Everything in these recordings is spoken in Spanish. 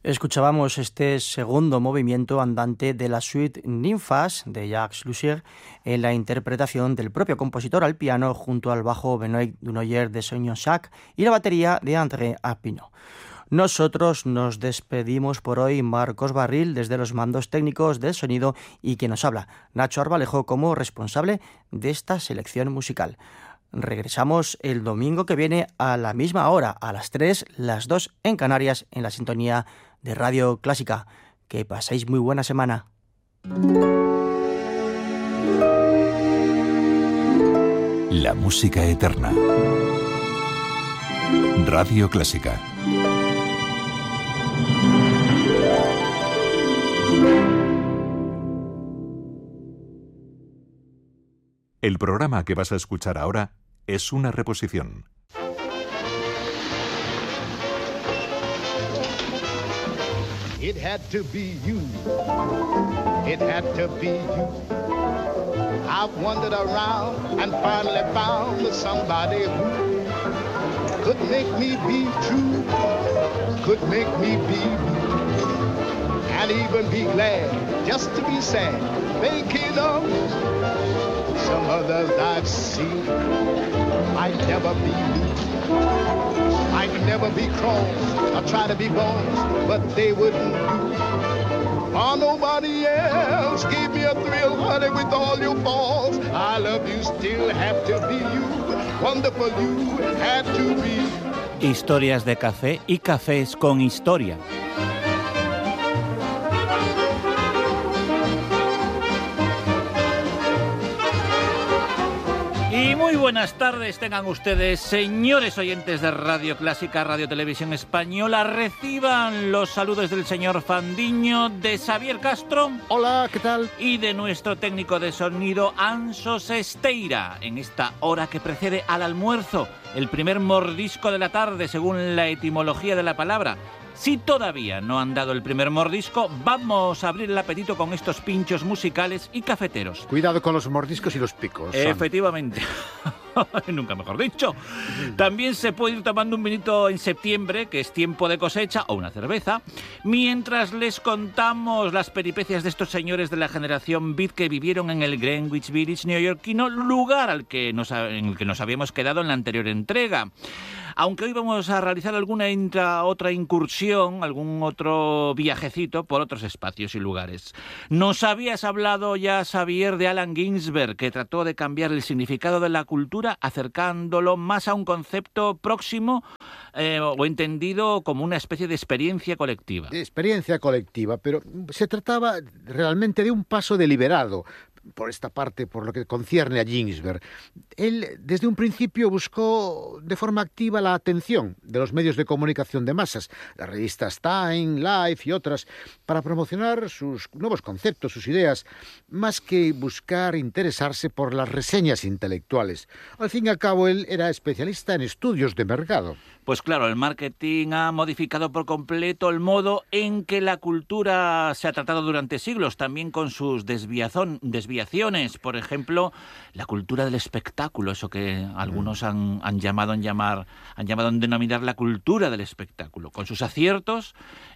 Escuchábamos este segundo movimiento andante de la suite Ninfas de Jacques Lussier en la interpretación del propio compositor al piano junto al bajo Benoît Dunoyer de Soignon-Jacques y la batería de André Arpinot. Nosotros nos despedimos por hoy, Marcos Barril desde los mandos técnicos del sonido y quien nos habla, Nacho Arbalejo, como responsable de esta selección musical. Regresamos el domingo que viene a la misma hora, a las 3, las 2 en Canarias, en la sintonía de Radio Clásica. Que paséis muy buena semana. La música eterna. Radio Clásica. El programa que vas a escuchar ahora es una reposición. It had to be you. It had to be you. I've wandered around and finally found somebody who could make me be true, could make me be me, and even be glad just to be sad, thinking of some others I've seen. I'd never be me. I'd never be cross or try to be boss, but they wouldn't do. Oh, nobody else gave me a thrill, honey, with all your faults. I love you, still have to be you. Wonderful you had to be. Historias de café y cafés con historia. Y muy buenas tardes tengan ustedes, señores oyentes de Radio Clásica, Radio Televisión Española. Reciban los saludos del señor Fandiño, de Xavier Castro. Hola, ¿qué tal? Y de nuestro técnico de sonido, Anxo Sesteira, en esta hora que precede al almuerzo, el primer mordisco de la tarde, según la etimología de la palabra. Si todavía no han dado el primer mordisco, vamos a abrir el apetito con estos pinchos musicales y cafeteros. Cuidado con los mordiscos y los picos. Efectivamente. Nunca mejor dicho. También se puede ir tomando un vinito en septiembre, que es tiempo de cosecha, o una cerveza, mientras les contamos las peripecias de estos señores de la generación Beat que vivieron en el Greenwich Village neoyorquino, lugar en el que nos habíamos quedado en la anterior entrega. Aunque hoy vamos a realizar alguna otra incursión, algún otro viajecito por otros espacios y lugares. Nos habías hablado ya, Xavier, de Allen Ginsberg, que trató de cambiar el significado de la cultura, acercándolo más a un concepto próximo o entendido como una especie de experiencia colectiva. Experiencia colectiva, pero se trataba realmente de un paso deliberado. Por esta parte, por lo que concierne a Ginsberg. Él, desde un principio, buscó de forma activa la atención de los medios de comunicación de masas, las revistas Time, Life y otras, para promocionar sus nuevos conceptos, sus ideas, más que buscar interesarse por las reseñas intelectuales. Al fin y al cabo, él era especialista en estudios de mercado. Pues claro, el marketing ha modificado por completo el modo en que la cultura se ha tratado durante siglos, también con sus desviaciones. Por ejemplo, la cultura del espectáculo, eso que algunos han llamado en denominar la cultura del espectáculo, con sus aciertos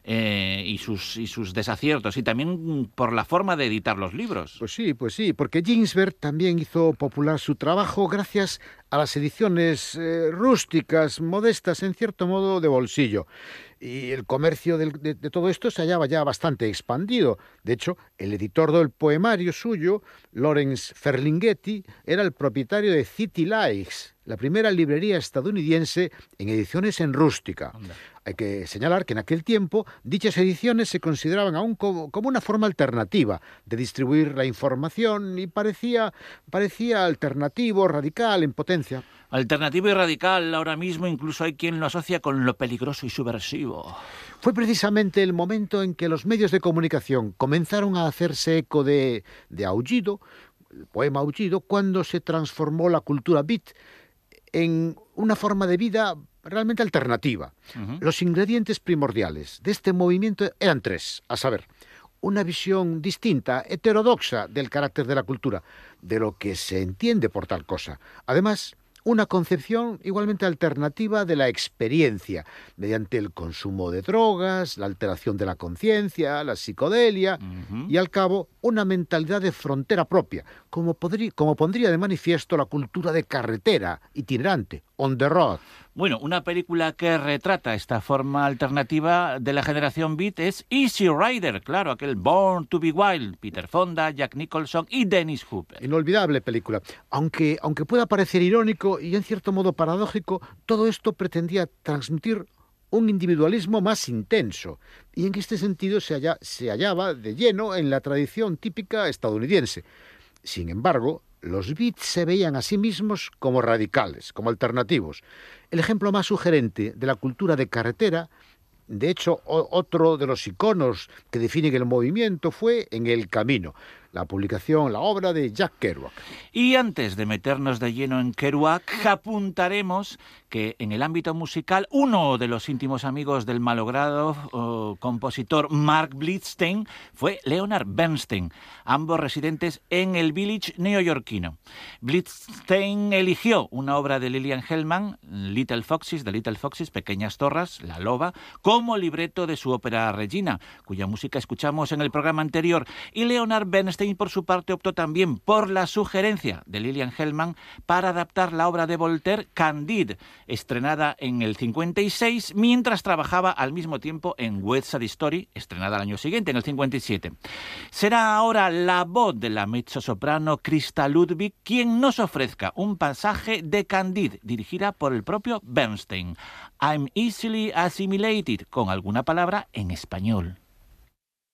y sus desaciertos, y también por la forma de editar los libros. Pues sí, porque Ginsberg también hizo popular su trabajo gracias a las ediciones rústicas, modestas, en cierto modo de bolsillo. Y el comercio de todo esto se hallaba ya bastante expandido. De hecho, el editor del poemario suyo, Lawrence Ferlinghetti, era el propietario de City Lights, la primera librería estadounidense en ediciones en rústica. Anda. Hay que señalar que en aquel tiempo dichas ediciones se consideraban aún como una forma alternativa de distribuir la información y parecía alternativo, radical, en potencia. Alternativo y radical, ahora mismo incluso hay quien lo asocia con lo peligroso y subversivo. Fue precisamente el momento en que los medios de comunicación comenzaron a hacerse eco de Aullido, el poema Aullido, cuando se transformó la cultura beat en una forma de vida realmente alternativa. Uh-huh. Los ingredientes primordiales de este movimiento eran tres, a saber, una visión distinta, heterodoxa del carácter de la cultura, de lo que se entiende por tal cosa. Además, una concepción igualmente alternativa de la experiencia, mediante el consumo de drogas, la alteración de la conciencia, la psicodelia y, al cabo, una mentalidad de frontera propia, como pondría de manifiesto la cultura de carretera, itinerante, on the road. Bueno, una película que retrata esta forma alternativa de la generación beat es Easy Rider, claro, aquel Born to be Wild, Peter Fonda, Jack Nicholson y Dennis Hopper. Inolvidable película. Aunque pueda parecer irónico y en cierto modo paradójico, todo esto pretendía transmitir un individualismo más intenso, y en este sentido se hallaba de lleno en la tradición típica estadounidense. Sin embargo, los beats se veían a sí mismos como radicales, como alternativos. El ejemplo más sugerente de la cultura de carretera, de hecho, otro de los iconos que definen el movimiento, fue En el Camino, la obra de Jack Kerouac. Y antes de meternos de lleno en Kerouac, apuntaremos que en el ámbito musical uno de los íntimos amigos del malogrado compositor Mark Blitzstein fue Leonard Bernstein, ambos residentes en el Village neoyorquino. Blitzstein eligió una obra de Lillian Hellman, Little Foxes, Pequeñas Zorras, La Loba, como libreto de su ópera Regina, cuya música escuchamos en el programa anterior, y Leonard Bernstein, por su parte, optó también por la sugerencia de Lillian Hellman para adaptar la obra de Voltaire, Candide, estrenada en el 56, mientras trabajaba al mismo tiempo en West Side Story, estrenada al año siguiente, en el 57. Será ahora la voz de la mezzosoprano Christa Ludwig quien nos ofrezca un pasaje de Candide, dirigida por el propio Bernstein. I'm easily assimilated, con alguna palabra en español.